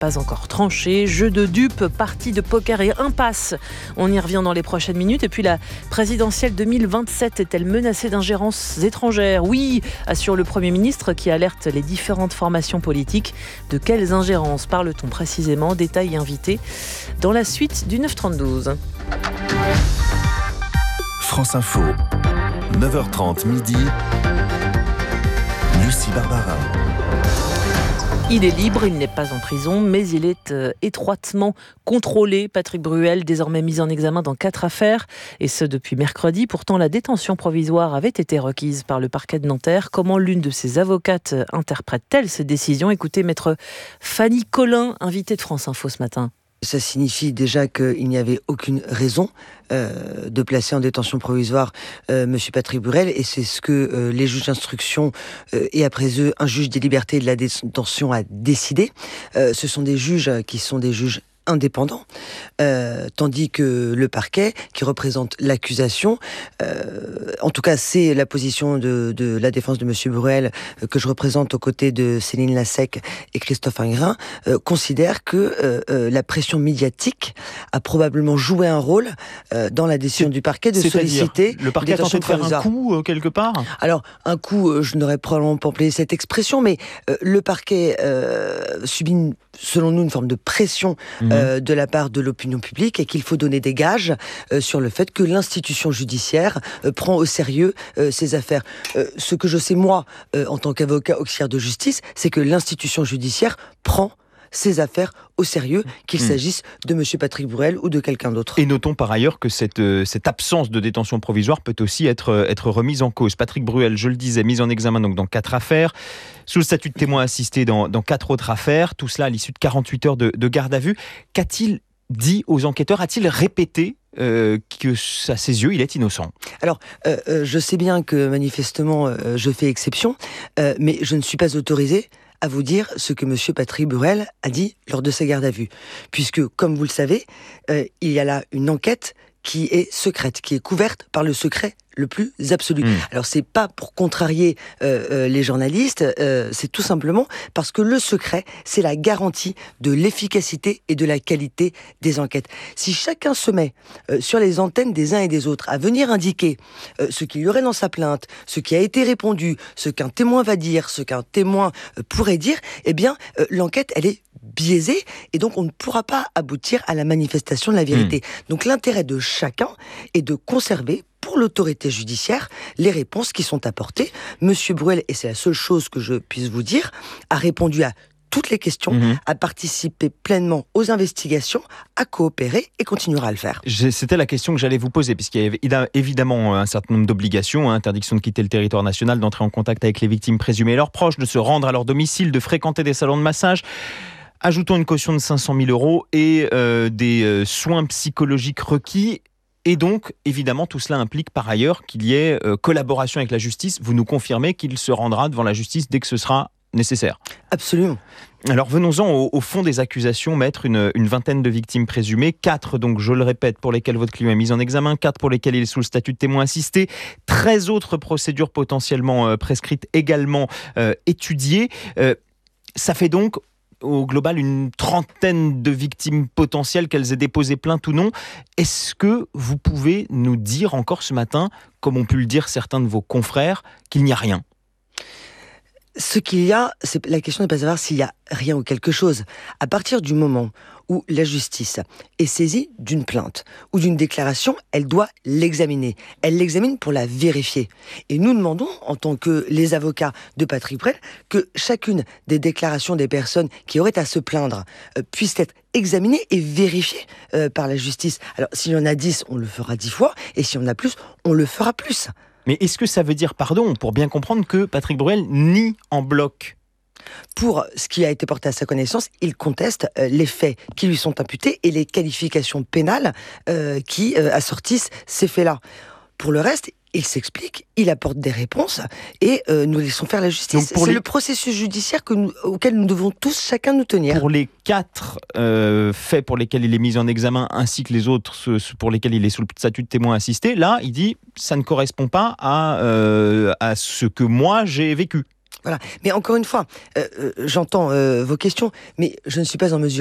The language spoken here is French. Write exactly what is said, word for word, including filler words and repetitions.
pas encore tranché. Jeu de dupes, partie de poker et impasse. On y revient dans les prochaines minutes. Et puis la présidentielle deux mille vingt-sept est-elle menacée d'ingérences étrangères ? Oui, assure le Premier ministre qui alerte les différentes formations politiques. De quelles ingérences parle-t-on précisément ? Détail invité dans la suite du neuf trente-douze. France Info, neuf heures trente midi, Lucie Barbara. Il est libre, il n'est pas en prison, mais il est euh, étroitement contrôlé. Patrick Bruel, désormais mis en examen dans quatre affaires, et ce depuis mercredi. Pourtant, la détention provisoire avait été requise par le parquet de Nanterre. Comment l'une de ses avocates interprète-t-elle ces décisions ? Écoutez, maître Fanny Collin, invitée de France Info ce matin. Ça signifie déjà qu'il n'y avait aucune raison euh, de placer en détention provisoire euh, Monsieur Patrick Bruel, et c'est ce que euh, les juges d'instruction euh, et après eux un juge des libertés et de la détention a décidé. Euh, ce sont des juges qui sont des juges indépendant, euh, tandis que le parquet, qui représente l'accusation, euh, en tout cas c'est la position de, de la défense de Monsieur Bruel, euh, que je représente aux côtés de Céline Lassec et Christophe Ingrand, euh, considère que euh, euh, la pression médiatique a probablement joué un rôle euh, dans la décision c'est, du parquet de solliciter le parquet a tenté de faire un coup euh, quelque part. Alors un coup, euh, je n'aurais probablement pas employé cette expression, mais euh, le parquet euh, subit une, selon nous une forme de pression mmh. euh, de la part de l'opinion publique, et qu'il faut donner des gages euh, sur le fait que l'institution judiciaire euh, prend au sérieux euh, ces affaires. Euh, ce que je sais moi, euh, en tant qu'avocat auxiliaire de justice, c'est que l'institution judiciaire prend ces affaires au sérieux, qu'il mmh. s'agisse de M. Patrick Bruel ou de quelqu'un d'autre. Et notons par ailleurs que cette, euh, cette absence de détention provisoire peut aussi être, être remise en cause. Patrick Bruel, je le disais, mis en examen donc dans quatre affaires, sous le statut de témoin assisté dans, dans quatre autres affaires, tout cela à l'issue de quarante-huit heures de, de garde à vue. Qu'a-t-il dit aux enquêteurs ? A-t-il répété Euh, que à ses yeux, il est innocent? Alors, euh, euh, je sais bien que manifestement, euh, je fais exception, euh, mais je ne suis pas autorisé à vous dire ce que Monsieur Patrick Bruel a dit lors de sa garde à vue. Puisque, comme vous le savez, euh, il y a là une enquête qui est secrète, qui est couverte par le secret le plus absolu. Mmh. Alors c'est pas pour contrarier euh, euh, les journalistes, euh, c'est tout simplement parce que le secret, c'est la garantie de l'efficacité et de la qualité des enquêtes. Si chacun se met euh, sur les antennes des uns et des autres à venir indiquer euh, ce qu'il y aurait dans sa plainte, ce qui a été répondu, ce qu'un témoin va dire, ce qu'un témoin euh, pourrait dire, eh bien euh, l'enquête, elle est biaisée, et donc on ne pourra pas aboutir à la manifestation de la vérité. Mmh. Donc l'intérêt de chacun est de conserver pour l'autorité judiciaire les réponses qui sont apportées. Monsieur Bruel, et c'est la seule chose que je puisse vous dire, a répondu à toutes les questions, mmh. a participé pleinement aux investigations, a coopéré et continuera à le faire. C'était la question que j'allais vous poser, puisqu'il y a évidemment un certain nombre d'obligations, hein, interdiction de quitter le territoire national, d'entrer en contact avec les victimes présumées et leurs proches, de se rendre à leur domicile, de fréquenter des salons de massage. Ajoutons une caution de cinq cent mille euros et euh, des euh, soins psychologiques requis. Et donc, évidemment, tout cela implique par ailleurs qu'il y ait euh, collaboration avec la justice. Vous nous confirmez qu'il se rendra devant la justice dès que ce sera nécessaire? Absolument. Alors venons-en au, au fond des accusations, maître. Une, une vingtaine de victimes présumées, quatre donc je le répète pour lesquelles votre client est mis en examen, quatre pour lesquelles il est sous le statut de témoin assisté, treize autres procédures potentiellement euh, prescrites également euh, étudiées. Euh, ça fait donc au global une trentaine de victimes potentielles, qu'elles aient déposé plainte ou non. Est-ce que vous pouvez nous dire encore ce matin, comme ont pu le dire certains de vos confrères, qu'il n'y a rien ? Ce qu'il y a, c'est, la question n'est pas de savoir s'il y a rien ou quelque chose. À partir du moment où la justice est saisie d'une plainte ou d'une déclaration, elle doit l'examiner. Elle l'examine pour la vérifier. Et nous demandons, en tant que les avocats de Patrick Bruel, que chacune des déclarations des personnes qui auraient à se plaindre euh, puisse être examinée et vérifiée euh, par la justice. Alors, s'il y en a dix, on le fera dix fois, et s'il y en a plus, on le fera plus. Mais est-ce que ça veut dire, pardon, pour bien comprendre, que Patrick Bruel nie en bloc ? Pour ce qui a été porté à sa connaissance, il conteste euh, les faits qui lui sont imputés et les qualifications pénales euh, qui euh, assortissent ces faits-là. Pour le reste, il s'explique, il apporte des réponses, et euh, nous laissons faire la justice. C'est les... le processus judiciaire que nous, auquel nous devons tous chacun nous tenir. Pour les quatre euh, faits pour lesquels il est mis en examen, ainsi que les autres ceux pour lesquels il est sous le statut de témoin assisté, là, il dit ça ne correspond pas à, euh, à ce que moi j'ai vécu. Voilà. Mais encore une fois, euh, euh, j'entends euh, vos questions, mais je ne suis pas en mesure